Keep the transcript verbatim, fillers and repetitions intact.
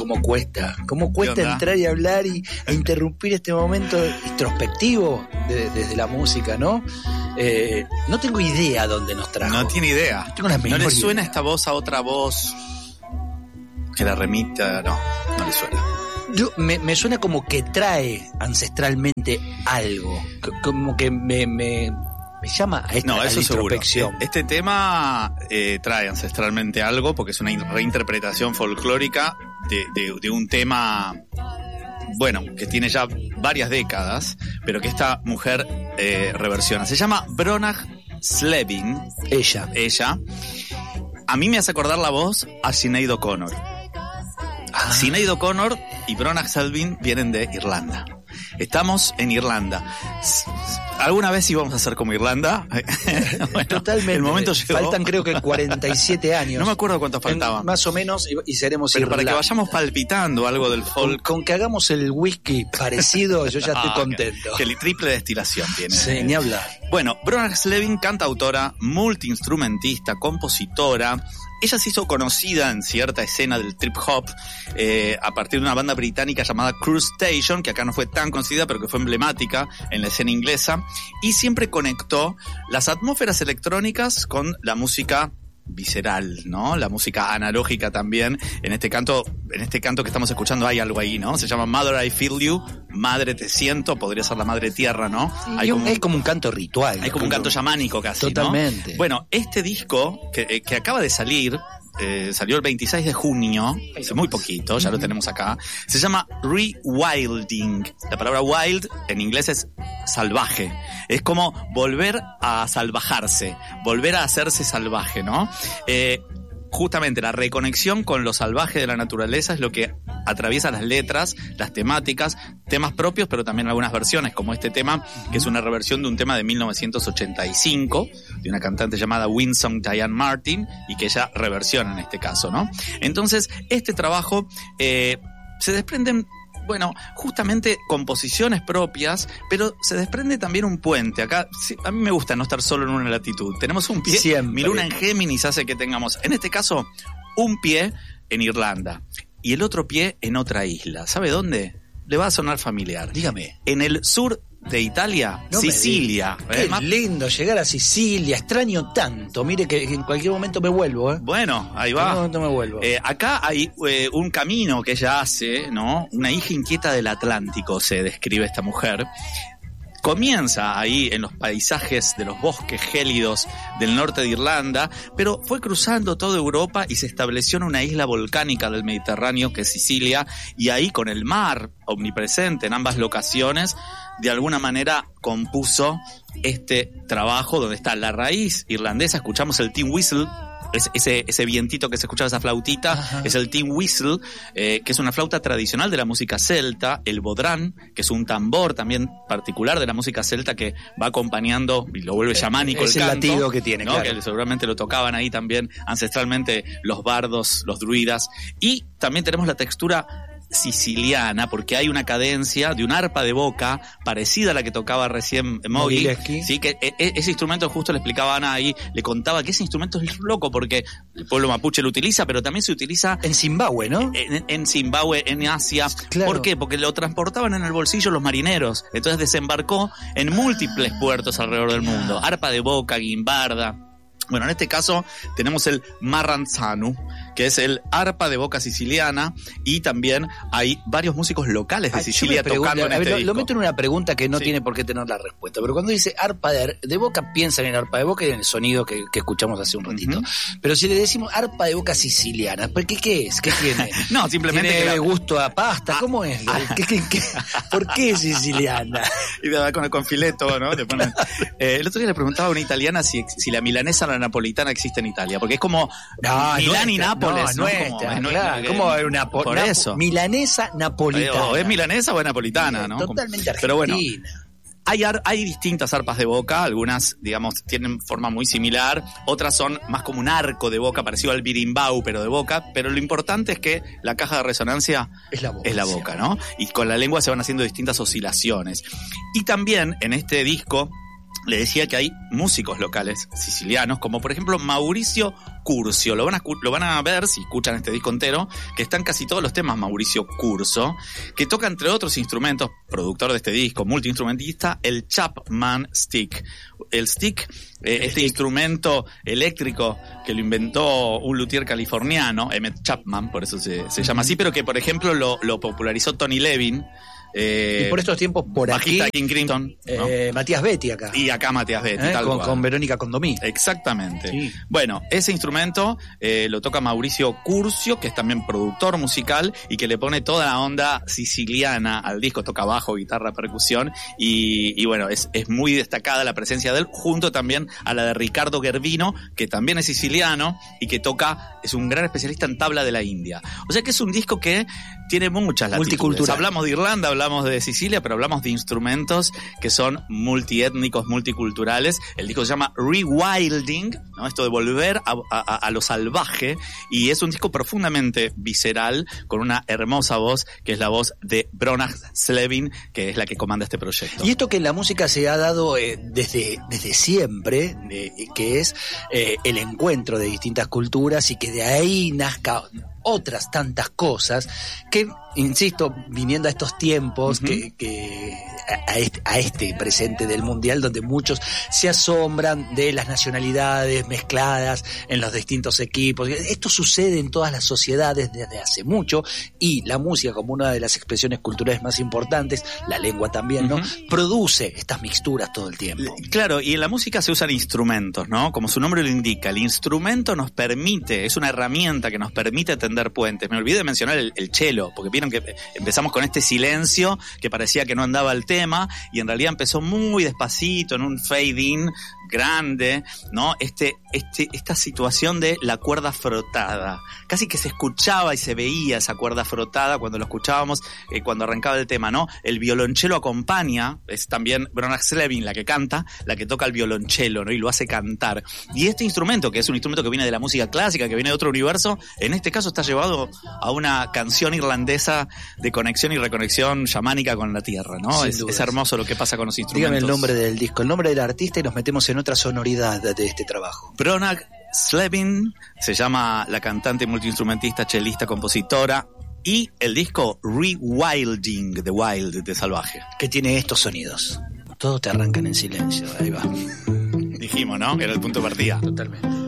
cómo cuesta, cómo cuesta entrar y hablar y, e interrumpir este momento introspectivo de, desde la música, ¿no? Eh, no tengo idea dónde nos trajo. No tiene idea. No tengo la menor ¿No le idea. suena esta voz a otra voz que la remita? No, no le suena. Yo, me, me suena como que trae ancestralmente algo, c- como que me, me, me llama a esta No, a eso la seguro. introspección. Este tema eh, trae ancestralmente algo porque es una in- reinterpretación folclórica de, de, de un tema, bueno, que tiene ya varias décadas, pero que esta mujer eh, reversiona. Se llama Bronagh Slevin. Ella. Ella. A mí me hace acordar la voz a Sinead O'Connor. Ah. Sinead O'Connor y Bronagh Slevin vienen de Irlanda. Estamos en Irlanda. S- s- ¿Alguna vez íbamos a ser como Irlanda? Bueno, Totalmente. el momento llegó. Faltan creo que cuarenta y siete años. No me acuerdo cuánto faltaban. En- más o menos, y, y seremos Pero para que Irlanda. vayamos palpitando algo del Con, folk. con que hagamos el whisky parecido, yo ya estoy Ah, contento. Que, que triple destilación tiene. Sí, ni hablar. Bueno, Bronagh Slevin, cantautora, multiinstrumentista, compositora. Ella se hizo conocida en cierta escena del trip hop eh, a partir de una banda británica llamada Cruise Station, que acá no fue tan conocida, pero que fue emblemática en la escena inglesa, y siempre conectó las atmósferas electrónicas con la música visceral, ¿no? La música analógica también. En este canto, en este canto que estamos escuchando hay algo ahí, ¿no? Se llama Mother I Feel You, Madre Te Siento, podría ser la Madre Tierra, ¿no? Hay como, es como un canto ritual. Hay como un canto chamánico casi, Totalmente. ¿no? Bueno, este disco que, que acaba de salir, eh, salió el veintiséis de junio, hace muy poquito, ya lo tenemos acá, se llama Rewilding. La palabra wild en inglés es salvaje. Es como volver a salvajarse, volver a hacerse salvaje, ¿no? Eh, justamente la reconexión con lo salvaje de la naturaleza es lo que atraviesa las letras, las temáticas, temas propios, pero también algunas versiones, como este tema, que es una reversión de un tema de mil novecientos ochenta y cinco, de una cantante llamada Winsome Diane Martin, y que ella reversiona en este caso, ¿no? Entonces, este trabajo eh, se desprenden, bueno, justamente composiciones propias, pero se desprende también un puente. Acá, sí, a mí me gusta no estar solo en una latitud. Tenemos un pie. Siempre. Mi luna en Géminis hace que tengamos, en este caso, un pie en Irlanda y el otro pie en otra isla. ¿Sabe dónde? Le va a sonar familiar. Dígame. En el sur de Italia, No me Sicilia. diga. Qué Además, lindo llegar a Sicilia, extraño tanto. Mire que en cualquier momento me vuelvo, ¿eh? bueno, ahí En cualquier va. momento me vuelvo. Eh, acá hay eh, un camino que ella hace, ¿no? Una hija inquieta del Atlántico, se describe esta mujer. Comienza ahí en los paisajes de los bosques gélidos del norte de Irlanda, pero fue cruzando toda Europa y se estableció en una isla volcánica del Mediterráneo que es Sicilia, y ahí con el mar omnipresente en ambas locaciones, de alguna manera compuso este trabajo donde está la raíz irlandesa. Escuchamos el tin whistle. Es ese, ese vientito que se escuchaba, esa flautita, Ajá. es el tin whistle, eh, que es una flauta tradicional de la música celta, el bodrán, que es un tambor también particular de la música celta que va acompañando y lo vuelve chamánico Es el el canto, latido que tiene, ¿no? claro. Que seguramente lo tocaban ahí también ancestralmente los bardos, los druidas, y también tenemos la textura siciliana, porque hay una cadencia de un arpa de boca parecida a la que tocaba recién Moggy, Mogilevsky. sí, que e- e- ese instrumento, justo le explicaba a Ana ahí, le contaba que ese instrumento es loco porque el pueblo mapuche lo utiliza, pero también se utiliza En Zimbabue, ¿no? en, en Zimbabue, en Asia. Claro. ¿Por qué? Porque lo transportaban en el bolsillo los marineros, entonces desembarcó en múltiples puertos alrededor del mundo, arpa de boca, guimbarda. Bueno, en este caso tenemos el marranzanu, que es el arpa de boca siciliana, y también hay varios músicos locales de Ah, yo Sicilia me pregunto, tocando en a ver, este lo, disco. lo meto en una pregunta que no Sí. tiene por qué tener la respuesta, pero cuando dice arpa de, de boca, piensan en arpa de boca y en el sonido que, que escuchamos hace un ratito. Ujú. Pero si le decimos arpa de boca siciliana, ¿por qué, qué es? ¿Qué tiene? No, simplemente ¿Tiene que la- gusto a pasta? ¿Cómo es? ¿Qué, qué, qué? ¿Por qué es siciliana? Y de verdad con el con fileto, ¿no? Le ponen- Eh, el otro día le preguntaba a una italiana si, si la milanesa o la napolitana existe en Italia, porque es como No, Milán y nuestra, Nápoles, no, ¿no? nuestra, Como- es- no- claro. eh, ¿Cómo va a haber una po- por napo- eso. milanesa napolitana? O es milanesa o es napolitana, ¿no? Totalmente argentina. Pero bueno, Hay, ar- hay distintas arpas de boca, algunas, digamos, tienen forma muy similar, otras son más como un arco de boca, parecido al birimbau, pero de boca, pero lo importante es que la caja de resonancia Es la boca. es la boca, ¿no? Y con la lengua se van haciendo distintas oscilaciones. Y también en este disco le decía que hay músicos locales sicilianos, como por ejemplo Mauricio Curcio. Lo van a, lo van a ver si escuchan este disco entero, que están casi todos los temas Mauricio Curcio, que toca entre otros instrumentos, productor de este disco, multiinstrumentista, el Chapman Stick. El stick, eh, el este stick. instrumento eléctrico que lo inventó un luthier californiano, Emmett Chapman, por eso se, se llama así, pero que por ejemplo lo, lo popularizó Tony Levin. Eh, y por estos tiempos por aquí King Crimson, ¿no? eh, Matías Betti acá y acá Matías Betti ¿Eh? tal con, cual. con Verónica Condomí, exactamente, sí. Bueno, ese instrumento eh, lo toca Mauricio Curcio, que es también productor musical y que le pone toda la onda siciliana al disco, toca bajo, guitarra, percusión y, y bueno, es, es muy destacada la presencia de él, junto también a la de Ricardo Gervino, que también es siciliano y que toca, es un gran especialista en tabla de la India, o sea que es un disco que tiene muchas latitudes. Hablamos de Irlanda, hablamos de Sicilia, pero hablamos de instrumentos que son multiétnicos, multiculturales. El disco se llama Rewilding, ¿no? Esto de volver a, a, a lo salvaje, y es un disco profundamente visceral, con una hermosa voz, que es la voz de Brona Slevin, que es la que comanda este proyecto. Y esto que en la música se ha dado eh, desde, desde siempre, eh, que es eh, el encuentro de distintas culturas y que de ahí nazca otras tantas cosas que, insisto, viniendo a estos tiempos, uh-huh. que, que a, este, a este presente del mundial, donde muchos se asombran de las nacionalidades mezcladas en los distintos equipos. Esto sucede en todas las sociedades desde hace mucho, y la música, como una de las expresiones culturales más importantes, la lengua también, ¿no? Uh-huh. Produce estas mixturas todo el tiempo. Claro, y en la música se usan instrumentos, ¿no? Como su nombre lo indica, el instrumento nos permite, es una herramienta que nos permite tender puentes. Me olvidé de mencionar el, el cello, porque vieron que empezamos con este silencio que parecía que no andaba el tema, y en realidad empezó muy despacito, en un fade-in grande, ¿no? Este, este, esta situación de la cuerda frotada. Casi que se escuchaba y se veía esa cuerda frotada cuando lo escuchábamos, eh, cuando arrancaba el tema, ¿no? El violonchelo acompaña, es también Brona Slevin la que canta, la que toca el violonchelo, ¿no? Y lo hace cantar. Y este instrumento, que es un instrumento que viene de la música clásica, que viene de otro universo, en este caso está llevado a una canción irlandesa de conexión y reconexión chamánica con la tierra, ¿no? Es, es hermoso lo que pasa con los instrumentos. Dígame el nombre del disco, el nombre del artista, y nos metemos en otra sonoridad de este trabajo. Brona Slevin se llama la cantante, multiinstrumentista, chelista, compositora, y el disco Rewilding, de Wild, de salvaje. Que tiene estos sonidos. Todos te arrancan en silencio, ahí va. Dijimos, ¿no? Era el punto de partida. Totalmente.